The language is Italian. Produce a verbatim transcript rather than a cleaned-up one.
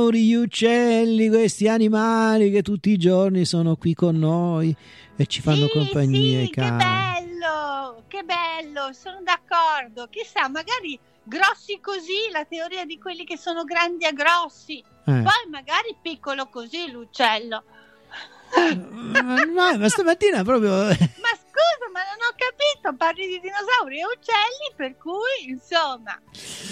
dinosauri, gli uccelli, questi animali che tutti i giorni sono qui con noi e ci fanno sì, compagnia, sì, che cari. bello, che bello, sono d'accordo. Chissà, magari grossi così, la teoria di quelli che sono grandi a grossi, Eh. poi magari piccolo così l'uccello. Ma, ma stamattina proprio Ma scusa, ma non ho capito, parli di dinosauri e uccelli, per cui insomma